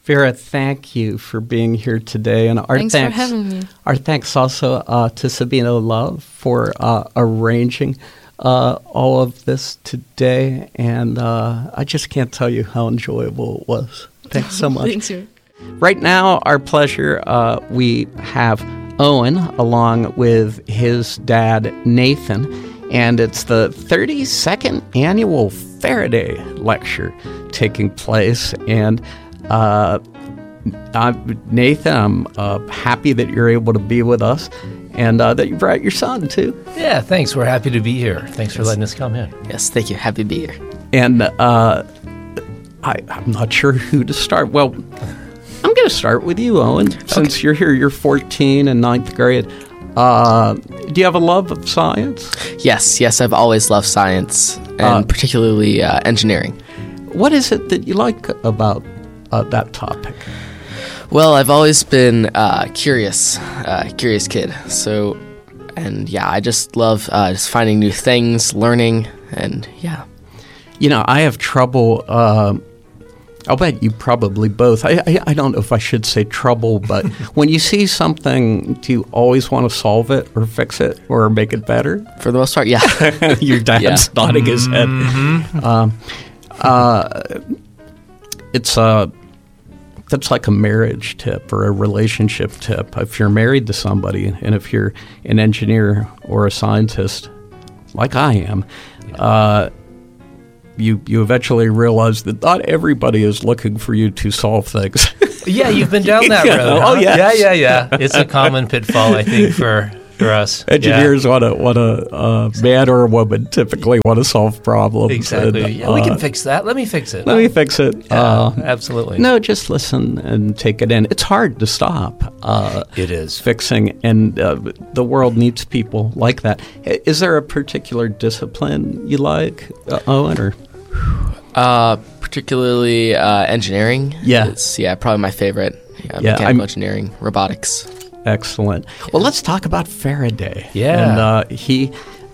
Vera, thank you for being here today. And Thanks for having me. Our thanks also to Sabina Love for arranging all of this today. And I just can't tell you how enjoyable it was. Thanks so much. Thanks, sir. Right now, our pleasure, we have Owen along with his dad, Nathan. And it's the 32nd annual Faraday Lecture taking place. And Nathan, I'm happy that you're able to be with us and that you brought your son, too. Yeah, thanks. We're happy to be here. Thanks for letting us come in. Yes, thank you. Happy to be here. And I'm not sure who to start. Well, I'm going to start with you, Owen. Since you're here, you're 14 in 9th grade. Do you have a love of science? Yes, I've always loved science, and particularly engineering. What is it that you like about that topic? Well, I've always been curious kid. So, and yeah, I just love just finding new things, learning, and yeah. You know, I have trouble. I'll bet you probably both. I don't know if I should say trouble, but when you see something, do you always want to solve it or fix it or make it better? For the most part, yeah. Your dad's nodding his head. That's like a marriage tip or a relationship tip. If you're married to somebody and if you're an engineer or a scientist, like I am, you eventually realize that not everybody is looking for you to solve things. Yeah, you've been down that road. Huh? Oh, yes. Yeah. It's a common pitfall, I think, for us. Engineers want a man or a woman typically want to solve problems. Exactly. And, we can fix that. Let me fix it. Let me fix it. Absolutely. No, just listen and take it in. It's hard to stop. It is. Fixing, and the world needs people like that. Is there a particular discipline you like, Owen, or? Particularly engineering. Yeah. It's, probably my favorite. Mechanical engineering, robotics. Excellent. Well, let's talk about Faraday. Yeah. And he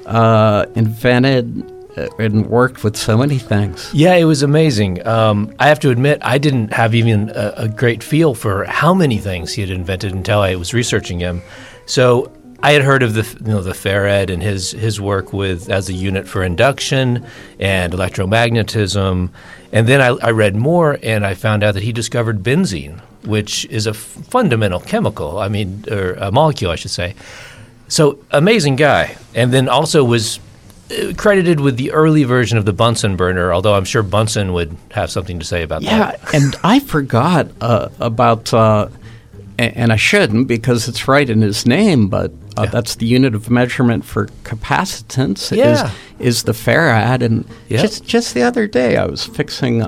invented and worked with so many things. Yeah, it was amazing. I have to admit, I didn't have even a great feel for how many things he had invented until I was researching him. So I had heard of the Farad and his work with as a unit for induction and electromagnetism, and then I read more and I found out that he discovered benzene, which is a fundamental chemical. Or a molecule, I should say. So amazing guy, and then also was credited with the early version of the Bunsen burner, although I'm sure Bunsen would have something to say about that. Yeah, and I forgot about, and I shouldn't because it's right in his name, but that's the unit of measurement for capacitance is the farad. And just the other day I was fixing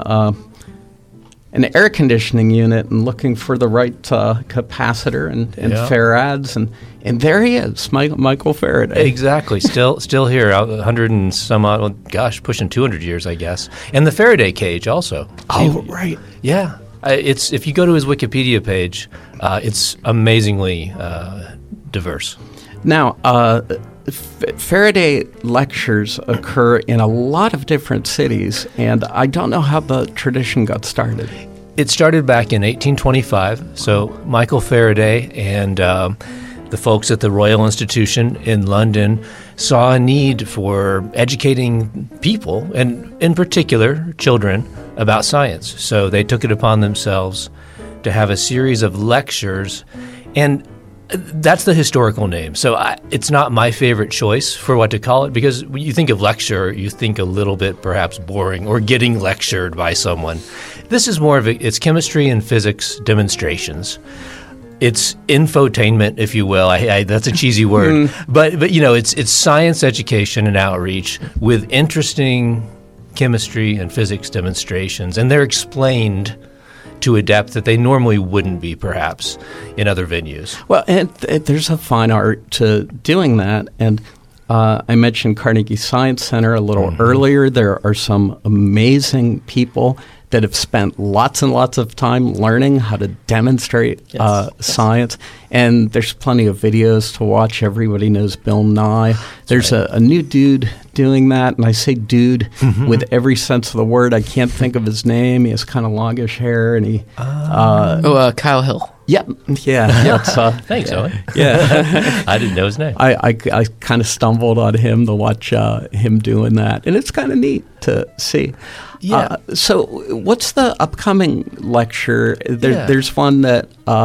an air conditioning unit and looking for the right capacitor and farads, and there he is, Michael Faraday. Exactly, still here, 100 and some odd, pushing 200 years, I guess. And the Faraday cage also. Oh, right. Yeah, it's if you go to his Wikipedia page, it's amazingly diverse. Now, Faraday lectures occur in a lot of different cities, and I don't know how the tradition got started. It started back in 1825. So Michael Faraday and the folks at the Royal Institution in London saw a need for educating people, and in particular children, about science. So they took it upon themselves to have a series of lectures, and that's the historical name. So it's not my favorite choice for what to call it, because when you think of lecture, you think a little bit perhaps boring or getting lectured by someone. This is more of it's chemistry and physics demonstrations. It's infotainment, if you will. That's a cheesy word, but it's science education and outreach with interesting chemistry and physics demonstrations, and they're explained to a depth that they normally wouldn't be, perhaps, in other venues. Well, and there's a fine art to doing that. And I mentioned Carnegie Science Center a little earlier. There are some amazing people that have spent lots and lots of time learning how to demonstrate science. And there's plenty of videos to watch. Everybody knows Bill Nye. There's a new dude doing that, and I say dude with every sense of the word. I can't think of his name. He has kind of longish hair, and he... Kyle Hill. Yeah. Thanks, Owen. Yeah. I didn't know his name. I kind of stumbled on him to watch him doing that, and it's kind of neat to see. Yeah. So what's the upcoming lecture? There's one that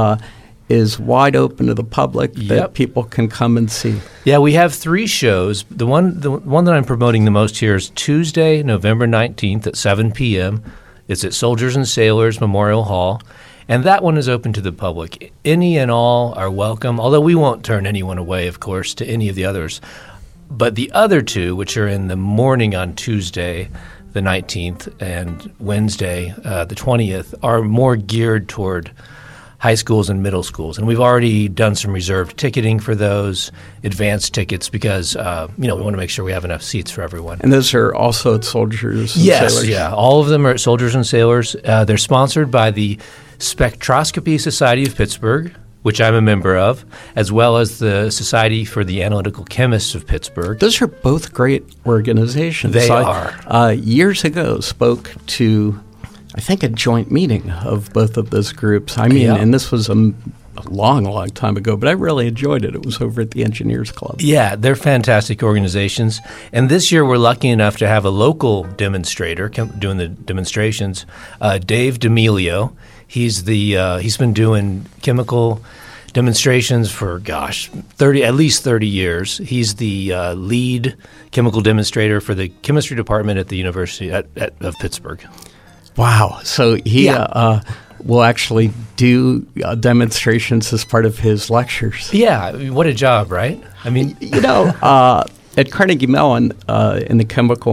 is wide open to the public that people can come and see. Yeah, we have 3 shows. The one that I'm promoting the most here is Tuesday, November 19th at 7 p.m. It's at Soldiers and Sailors Memorial Hall. And that one is open to the public. Any and all are welcome, although we won't turn anyone away, of course, to any of the others. But the other 2, which are in the morning on Tuesday, the 19th, and Wednesday, the 20th, are more geared toward high schools and middle schools. And we've already done some reserved ticketing for those, advanced tickets, because we want to make sure we have enough seats for everyone. And those are also at Soldiers and Sailors? Yes, all of them are at Soldiers and Sailors. They're sponsored by the Spectroscopy Society of Pittsburgh, which I'm a member of, as well as the Society for the Analytical Chemists of Pittsburgh. Those are both great organizations. They are. Years ago, spoke to, I think, a joint meeting of both of those groups. I mean, and this was a long, long time ago, but I really enjoyed it. It was over at the Engineers Club. Yeah, they're fantastic organizations. And this year we're lucky enough to have a local demonstrator doing the demonstrations, Dave D'Amelio. He's he's been doing chemical demonstrations for, at least 30 years. He's the lead chemical demonstrator for the chemistry department at the University of Pittsburgh. Wow. So he will actually do demonstrations as part of his lectures. Yeah. What a job, right? I mean, at Carnegie Mellon in the Chemical